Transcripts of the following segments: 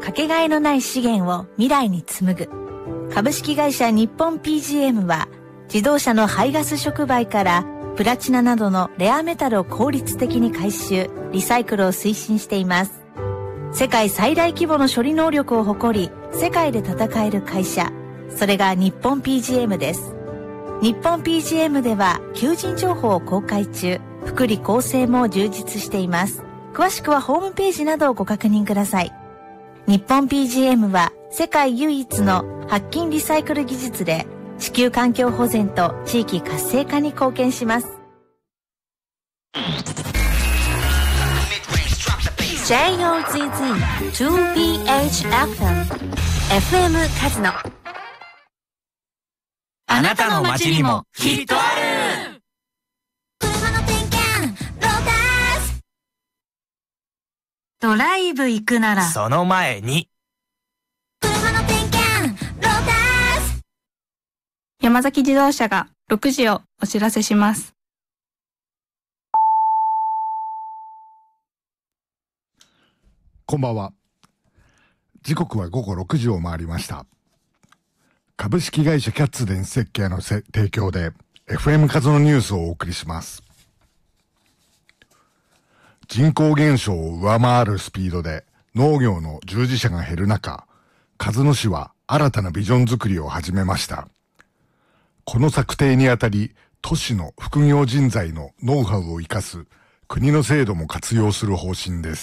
かけがえのない資源を未来に紡ぐ株式会社日本 PGM は、自動車の排ガス触媒からプラチナなどのレアメタルを効率的に回収・リサイクルを推進しています。世界最大規模の処理能力を誇り、世界で戦える会社、それが日本 PGM です。日本 PGM では求人情報を公開中、福利厚生も充実しています。詳しくはホームページなどをご確認ください。日本 PGM は世界唯一の白金リサイクル技術で、地球環境保全と地域活性化に貢献します。JOZZ2BHFM FM カズノ。 あなたの街にもきっとある。 車の点検ロータス。 ドライブ行くならその前に車の点検ロータス。 山崎自動車が6時をお知らせします。 こんばんは。時刻は午後6時を回りました。株式会社キャッツ電子設計の提供で FM カズノニュースをお送りします。人口減少を上回るスピードで農業の従事者が減る中、鹿角市は新たなビジョン作りを始めました。この策定にあたり、都市の副業人材のノウハウを生かす国の制度も活用する方針です。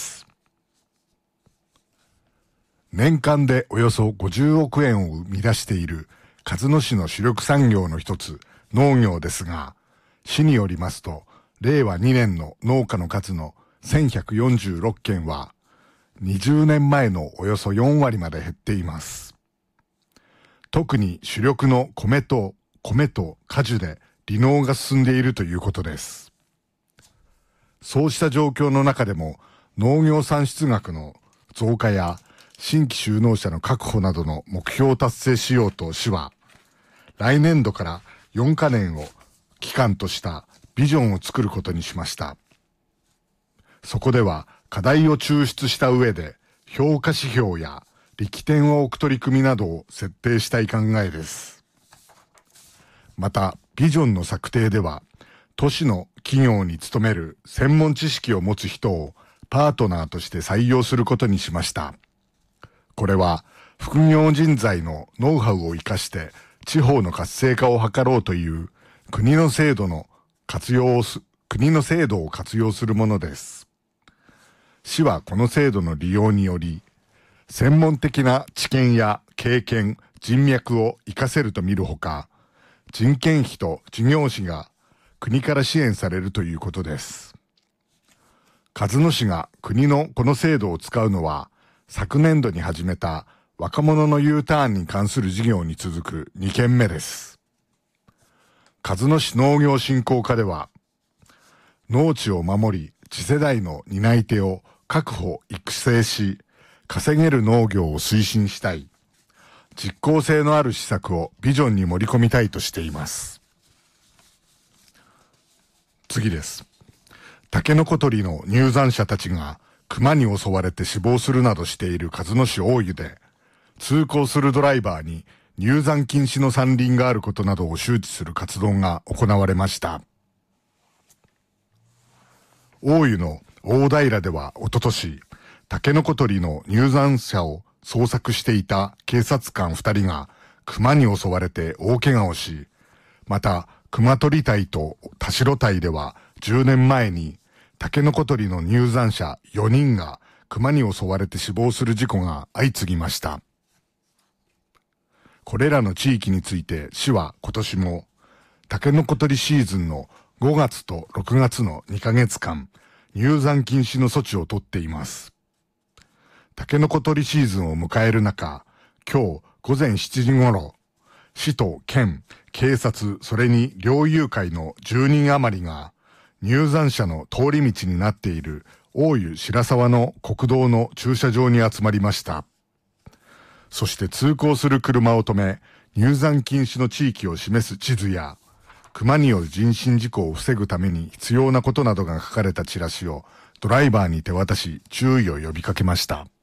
年間でおよそ50億円を生み出している鹿角市の主力産業の一つ、農業ですが、市によりますと、令和2年の農家の数の1146件は、20年前のおよそ4割まで減っています。特に主力の米と果樹で離農が進んでいるということです。そうした状況の中でも、農業産出額の増加や新規就農者の確保などの目標を達成しようと市は、来年度から4カ年を期間としたビジョンを作ることにしました。そこでは課題を抽出した上で、評価指標や力点を置く取り組みなどを設定したい考えです。また、ビジョンの策定では、都市の企業に勤める専門知識を持つ人をパートナーとして採用することにしました。これは副業人材のノウハウを生かして地方の活性化を図ろうという国の制度を活用するものです。市はこの制度の利用により、専門的な知見や経験、人脈を活かせると見るほか、人件費と事業費が国から支援されるということです。鹿角市が国のこの制度を使うのは、昨年度に始めた若者の U ターンに関する事業に続く2件目です。鹿角市農業振興課では、農地を守り、次世代の担い手を確保・育成し、稼げる農業を推進したい、実効性のある施策をビジョンに盛り込みたいとしています。次です。タケノコ採りの入山者たちが熊に襲われて死亡するなどしている鹿角市大湯で、通行するドライバーに入山禁止の山林があることなどを周知する活動が行われました。大湯の大平ではおととし、タケノコ採りの入山者を捜索していた警察官2人が熊に襲われて大怪我をし、また熊取隊と田代隊では10年前にタケノコ採りの入山者4人が熊に襲われて死亡する事故が相次ぎました。これらの地域について市は今年もタケノコ採りシーズンの5月と6月の2ヶ月間、入山禁止の措置を取っています。タケノコ採りシーズンを迎える中、今日午前7時頃、市と県、警察、それに猟友会の10人余りが入山者の通り道になっている大湯白沢の国道の駐車場に集まりました。そして通行する車を止め、入山禁止の地域を示す地図や、熊による人身事故を防ぐために必要なことなどが書かれたチラシをドライバーに手渡し注意を呼びかけました。